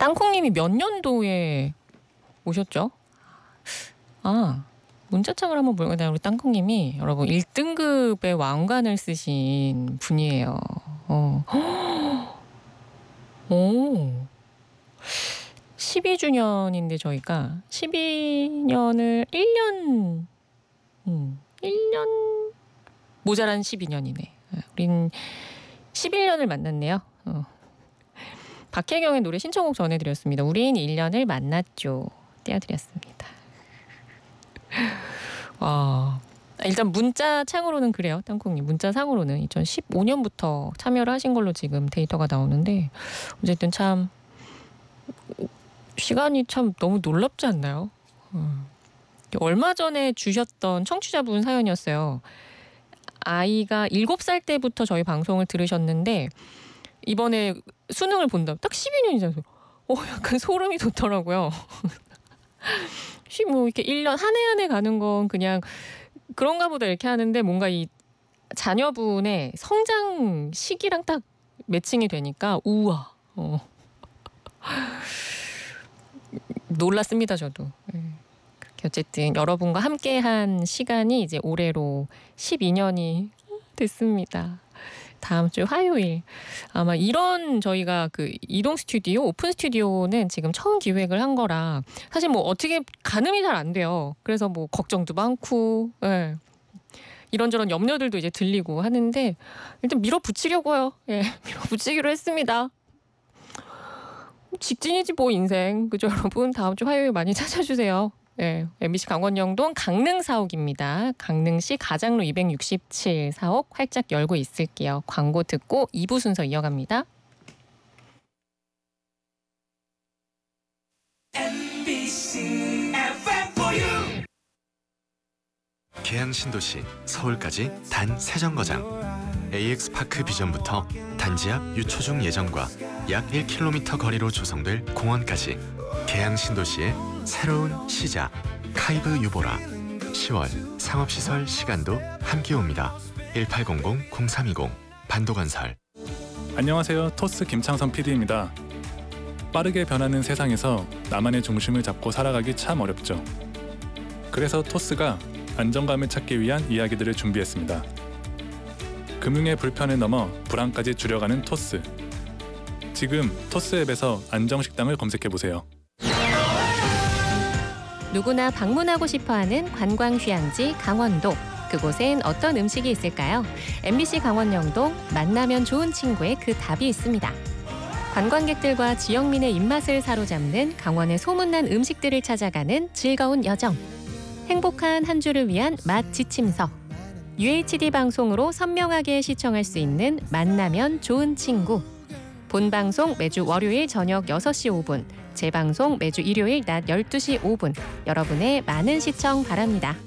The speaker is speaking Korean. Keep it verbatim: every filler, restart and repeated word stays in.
땅콩님이 몇 년도에 오셨죠? 아, 문자창을 한번 보니까 우리 땅콩님이 여러분 일 등급의 왕관을 쓰신 분이에요. 어. 오. 십이 주년인데 저희가 십이 년을 일 년, 음, 일 년 모자란 십이 년이네. 우린 십일 년을 만났네요. 어. 박혜경의 노래 신청곡 전해드렸습니다. 우린 일 년을 만났죠. 띄워드렸습니다. 아, 일단 문자 창으로는 그래요. 땅콩님. 문자 상으로는 이천십오 년부터 참여를 하신 걸로 지금 데이터가 나오는데 어쨌든 참 시간이 참 너무 놀랍지 않나요? 음. 얼마 전에 주셨던 청취자분 사연이었어요. 아이가 일곱 살 때부터 저희 방송을 들으셨는데 이번에 수능을 본다. 딱 십이 년이잖아요. 어, 약간 소름이 돋더라고요. 뭐 이렇게 일 년 한 해 한 해 가는 건 그냥 그런가 보다 이렇게 하는데 뭔가 이 자녀분의 성장 시기랑 딱 매칭이 되니까 우와. 어. 놀랐습니다, 저도. 어쨌든 여러분과 함께한 시간이 이제 올해로 십이 년이 됐습니다. 다음 주 화요일 아마 이런 저희가 그 이동 스튜디오, 오픈 스튜디오는 지금 처음 기획을 한 거라 사실 뭐 어떻게 가늠이 잘 안 돼요. 그래서 뭐 걱정도 많고, 예. 이런저런 염려들도 이제 들리고 하는데 일단 밀어붙이려고요. 예, 밀어붙이기로 했습니다. 직진이지 뭐 인생, 그죠 여러분? 다음 주 화요일 많이 찾아주세요. 네, 엠비씨 강원영동 강릉 사옥입니다. 강릉시 가장로 이백육십칠 사옥 활짝 열고 있을게요. 광고 듣고 이 부 순서 이어갑니다. 엠비씨 에프엠 for you. 계양 신도시 서울까지 단 세 정거장 에이엑스파크 비전부터 단지 앞 유초중 예정과 약 일 킬로미터 거리로 조성될 공원까지 계양 신도시의 새로운 시작 카이브 유보라 시월 상업시설 시간도 함께 옵니다. 일팔공공 공삼이공 반도건설. 안녕하세요. 토스 김창선 피디입니다. 빠르게 변하는 세상에서 나만의 중심을 잡고 살아가기 참 어렵죠. 그래서 토스가 안정감을 찾기 위한 이야기들을 준비했습니다. 금융의 불편을 넘어 불안까지 줄여가는 토스. 지금 토스 앱에서 안정식당을 검색해보세요. 누구나 방문하고 싶어하는 관광휴양지 강원도. 그곳엔 어떤 음식이 있을까요? 엠비씨 강원영동 만나면 좋은 친구의 그 답이 있습니다. 관광객들과 지역민의 입맛을 사로잡는 강원의 소문난 음식들을 찾아가는 즐거운 여정. 행복한 한 주를 위한 맛 지침서. 유에이치디 방송으로 선명하게 시청할 수 있는 만나면 좋은 친구. 본방송 매주 월요일 저녁 여섯 시 오 분, 재방송 매주 일요일 낮 열두 시 오 분. 여러분의 많은 시청 바랍니다.